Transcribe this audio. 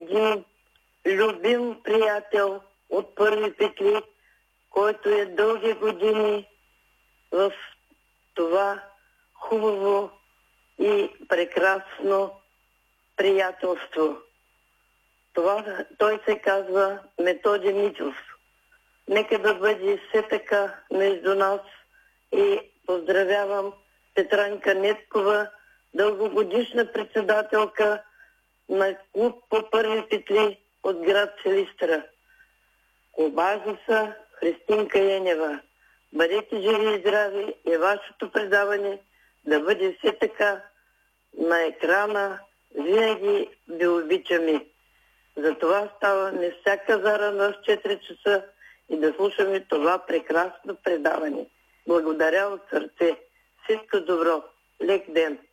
един любим приятел от първи петли, който е дълги години в това хубаво и прекрасно приятелство. Той се казва Методи Митов. Нека да бъде все така между нас и поздравявам Петранка Неткова, дългогодишна председателка на клуб по първи петли от град Силистра. Обажда Христинка Енева. Бъдете живи и здрави и вашето предаване да бъде все така на екрана. Винаги ви обичаме. Затова ставаме всяка зарана в 4 часа и да слушаме това прекрасно предаване. Благодаря от сърце. Всичко добро. Лек ден.